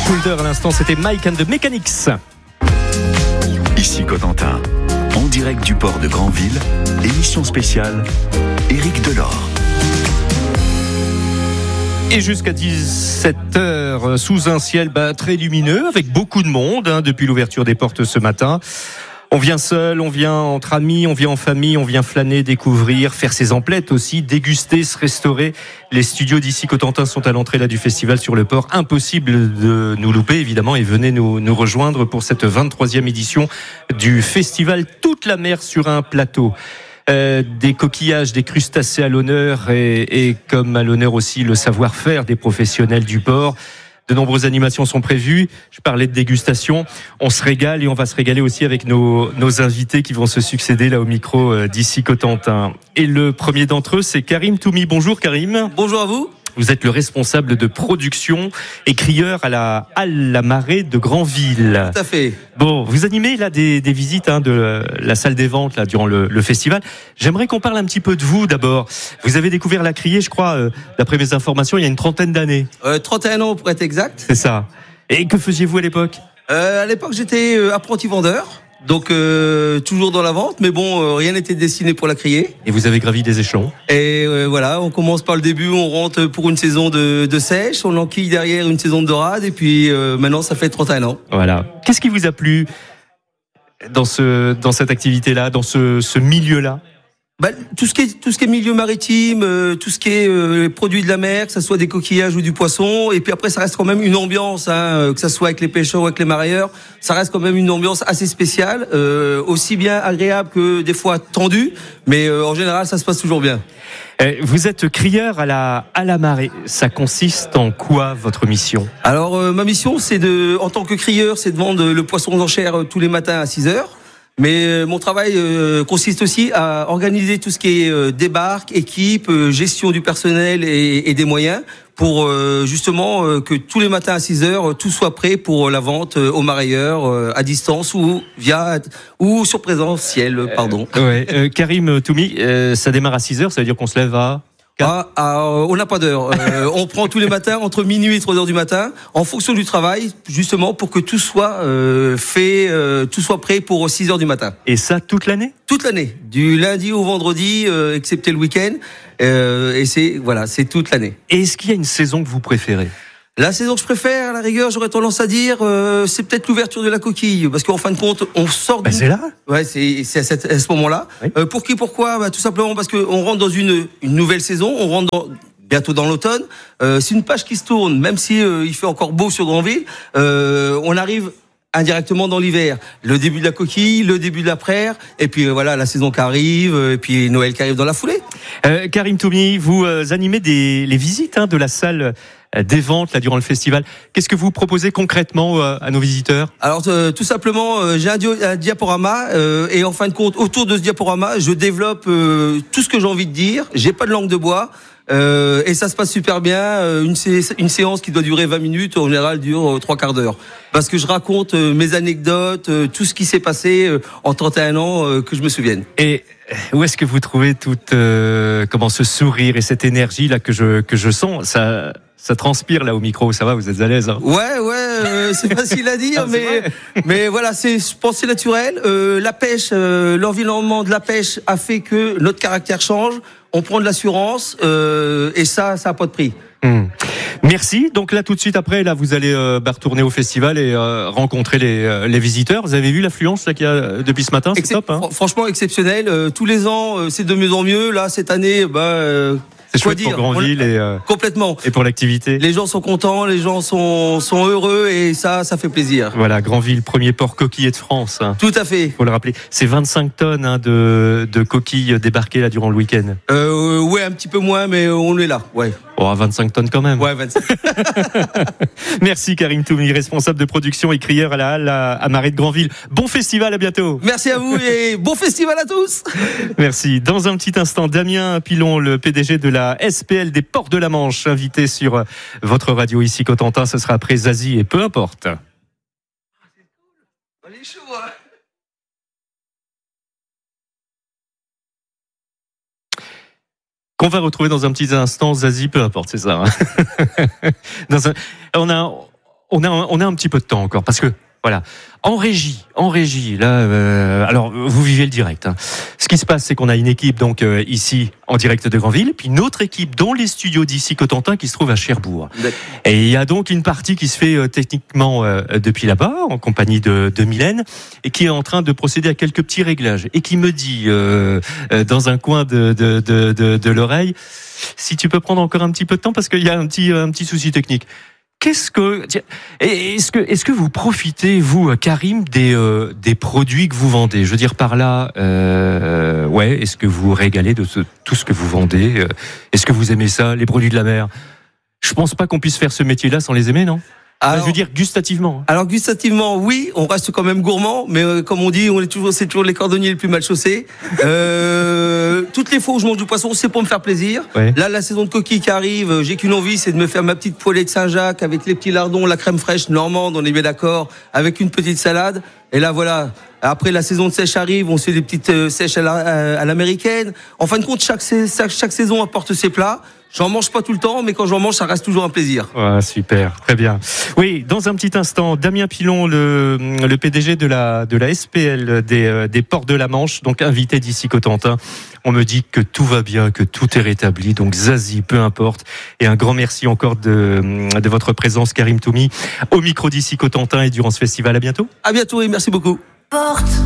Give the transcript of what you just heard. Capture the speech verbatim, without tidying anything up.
Wonder à l'instant, c'était Mike and the Mechanics. Ici Cotentin, en direct du port de Granville, émission spéciale, Éric Delort. Et jusqu'à dix-sept heures, sous un ciel bah, très lumineux, avec beaucoup de monde hein, depuis l'ouverture des portes ce matin. On vient seul, on vient entre amis, on vient en famille, on vient flâner, découvrir, faire ses emplettes aussi, déguster, se restaurer. Les studios d'ici Cotentin sont à l'entrée là du festival sur le port. Impossible de nous louper évidemment et venez nous, nous rejoindre pour cette vingt-troisième édition du festival Toute la mer sur un plateau. Euh, des coquillages, des crustacés à l'honneur et, et comme à l'honneur aussi le savoir-faire des professionnels du port. De nombreuses animations sont prévues. Je parlais de dégustation. On se régale et on va se régaler aussi avec nos, nos invités qui vont se succéder là au micro euh, d'ici Cotentin. Et le premier d'entre eux, c'est Karim Toumi. Bonjour Karim. Bonjour à vous. Vous êtes le responsable de production et crieur à la Halle La Marée de Granville. Tout à fait. Bon, vous animez là des, des visites hein, de la salle des ventes là durant le, le festival. J'aimerais qu'on parle un petit peu de vous d'abord. Vous avez découvert la criée, je crois, euh, d'après mes informations, il y a une trentaine d'années. Euh, trente et un ans pour être exact. C'est ça. Et que faisiez-vous à l'époque ? euh, À l'époque, j'étais euh, apprenti vendeur. Donc euh, toujours dans la vente, mais bon, euh, rien n'était destiné pour la criée. Et vous avez gravi des échelons. Et euh, voilà, on commence par le début, on rentre pour une saison de, de sèche, on enquille derrière une saison de dorade, et puis euh, maintenant ça fait trente et un ans. Voilà. Qu'est-ce qui vous a plu dans ce dans cette activité-là, dans ce, ce milieu-là ? Bah, tout ce qui est tout ce qui est milieu maritime, euh, tout ce qui est euh, produits de la mer, que ça soit des coquillages ou du poisson, et puis après ça reste quand même une ambiance, hein, que ça soit avec les pêcheurs ou avec les marailleurs, ça reste quand même une ambiance assez spéciale, euh, aussi bien agréable que des fois tendue, mais euh, en général ça se passe toujours bien. Vous êtes crieur à la à la marée. Ça consiste en quoi votre mission ? Alors euh, ma mission, c'est de, en tant que crieur, c'est de vendre le poisson aux enchères tous les matins à six heures. Mais mon travail euh, consiste aussi à organiser tout ce qui est euh, débarque, équipe, euh, gestion du personnel et, et des moyens pour euh, justement euh, que tous les matins à six heures, euh, tout soit prêt pour la vente euh, aux marailleurs euh, à distance ou via ou sur présentiel, pardon. Euh, ouais. euh, Karim Toumi, euh, ça démarre à six heures, ça veut dire qu'on se lève à... Ah, ah, on n'a pas d'heure. Euh, on prend tous les matins entre minuit et trois heures du matin, en fonction du travail, justement pour que tout soit euh, fait, euh, tout soit prêt pour six heures du matin. Et ça toute l'année ? Toute l'année, du lundi au vendredi, euh, excepté le week-end. Euh, et c'est voilà, c'est toute l'année. Et est-ce qu'il y a une saison que vous préférez ? La saison que je préfère, à la rigueur, j'aurais tendance à dire, euh, c'est peut-être l'ouverture de la coquille, parce qu'en fin de compte, on sort. Bah c'est là. Ouais, c'est c'est à, cette, à ce moment-là. Oui. Euh, pour qui, pourquoi ? Bah tout simplement parce que on rentre dans une une nouvelle saison, on rentre dans, bientôt dans l'automne. Euh, c'est une page qui se tourne, même si euh, il fait encore beau sur Granville. Euh, on arrive indirectement dans l'hiver, le début de la coquille, le début de la praire, et puis euh, voilà la saison qui arrive, et puis Noël qui arrive dans la foulée. Euh, Karim Toumi, vous euh, animez des les visites hein, de la salle des ventes là durant le festival. Qu'est-ce que vous proposez concrètement euh, à nos visiteurs ? Alors euh, tout simplement, euh, j'ai un, dio- un diaporama euh, et en fin de compte, autour de ce diaporama, je développe euh, tout ce que j'ai envie de dire. J'ai pas de langue de bois. Euh, et ça se passe super bien. Euh, une, sé- une séance qui doit durer vingt minutes, en général, dure euh, trois quarts d'heure. Parce que je raconte euh, mes anecdotes, euh, tout ce qui s'est passé euh, en trente et un ans, euh, que je me souvienne. Et où est-ce que vous trouvez toute euh, comment ce sourire et cette énergie là que je que je sens ? Ça ça transpire là au micro. Ça va, vous êtes à l'aise hein ? Ouais, ouais, euh, c'est facile à dire, ah, mais mais voilà, c'est je pense c'est naturel. Euh, la pêche, euh, l'environnement de la pêche a fait que notre caractère change. On prend de l'assurance euh, et ça, ça n'a pas de prix. Mmh. Merci. Donc là, tout de suite après, là, vous allez euh, bah, retourner au festival et euh, rencontrer les, euh, les visiteurs. Vous avez vu l'affluence là qu'il y a depuis ce matin ? C'est Excep- top. Hein fr- franchement, exceptionnel. Euh, tous les ans, euh, c'est de mieux en mieux. Là, cette année, bah, euh, c'est quoi chouette dire, pour Granville et euh, complètement. Et pour l'activité. Les gens sont contents, les gens sont sont heureux et ça, ça fait plaisir. Voilà, Granville, premier port coquillé de France. Hein. Tout à fait. Faut le rappeler. C'est vingt-cinq tonnes hein, de de coquilles débarquées là durant le week-end. Euh, ouais, un petit peu moins, mais on est là. Ouais. Oh, vingt-cinq tonnes quand même. Ouais, vingt-cinq. Merci Karim Toumi, responsable de production et crieur à la Halle à Marée de Granville. Bon festival, à bientôt. Merci à vous et bon festival à tous. Merci. Dans un petit instant, Damien Pilon, le P D G de la S P L des Ports de la Manche, invité sur votre radio ici Cotentin. Ce sera après Zazie et peu importe. On est chaud, hein. Qu'on va retrouver dans un petit instant, Zazie, peu importe, c'est ça. Hein. Dans un, on a, on a, on a un petit peu de temps encore parce que voilà, en régie, en régie, là, euh, alors vous vivez le direct. Hein. Ce qui se passe, c'est qu'on a une équipe donc euh, ici en direct de Granville, puis une autre équipe dans les studios d'ici Cotentin qui se trouve à Cherbourg. D'accord. Et il y a donc une partie qui se fait euh, techniquement euh, depuis là-bas, en compagnie de, de Mylène, et qui est en train de procéder à quelques petits réglages, et qui me dit euh, euh, dans un coin de, de, de, de, de l'oreille, si tu peux prendre encore un petit peu de temps parce qu'il y a un petit, un petit souci technique. Qu'est-ce que est-ce que est-ce que vous profitez vous Karim des euh, des produits que vous vendez? Je veux dire par là, euh, ouais. Est-ce que vous régalez de ce, tout ce que vous vendez? Est-ce que vous aimez ça, les produits de la mer? Je pense pas qu'on puisse faire ce métier-là sans les aimer, non? Alors, je veux dire gustativement. Alors gustativement, oui, on reste quand même gourmand, mais euh, comme on dit, on est toujours, c'est toujours les cordonniers les plus mal chaussés. Euh, toutes les fois où je mange du poisson, c'est pour me faire plaisir. Ouais. Là, la saison de coquilles qui arrive, j'ai qu'une envie, c'est de me faire ma petite poêlée de Saint-Jacques avec les petits lardons, la crème fraîche normande, on est bien d'accord, avec une petite salade. Et là, voilà. Après, la saison de sèche arrive, on se fait des petites euh, sèches à, la, à l'américaine. En fin de compte, chaque, chaque, chaque saison apporte ses plats. J'en mange pas tout le temps, mais quand j'en mange, ça reste toujours un plaisir. Ouais, super, très bien. Oui, dans un petit instant, Damien Pilon, le, le P D G de la, de la S P L des, des Ports de la Manche, donc invité d'ici Cotentin. On me dit que tout va bien, que tout est rétabli, donc Zazie, peu importe. Et un grand merci encore de, de votre présence, Karim Toumi, au micro d'ici Cotentin et durant ce festival. À bientôt. À bientôt et merci beaucoup. Porte.